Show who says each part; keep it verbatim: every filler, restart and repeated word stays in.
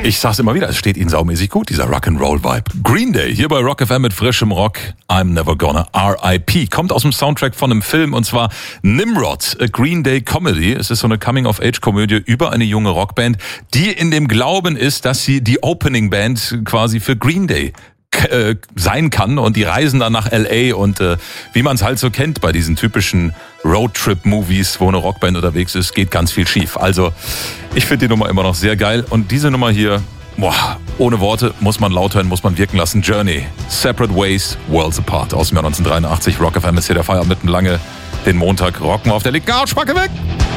Speaker 1: Ich sag's immer wieder, es steht ihnen saumäßig gut, dieser Rock'n'Roll-Vibe. Green Day, hier bei Rock F M mit frischem Rock. I'm Never Gonna R I P Kommt aus dem Soundtrack von einem Film, und zwar Nimrod, a Green Day Comedy. Es ist so eine Coming-of-Age-Komödie über eine junge Rockband, die in dem Glauben ist, dass sie die Opening-Band quasi für Green Day äh, sein kann, und die reisen dann nach L A und äh, wie man es halt so kennt bei diesen typischen Roadtrip-Movies, wo eine Rockband unterwegs ist, geht ganz viel schief. Also ich finde die Nummer immer noch sehr geil, und diese Nummer hier, boah, ohne Worte, muss man laut hören, muss man wirken lassen. Journey, Separate Ways, Worlds Apart aus dem Jahr neunzehnhundertdreiundachtzig. Rock F M ist hier der Feierabend mitten lange. Den Montag rocken wir auf der Couch, Backe weg!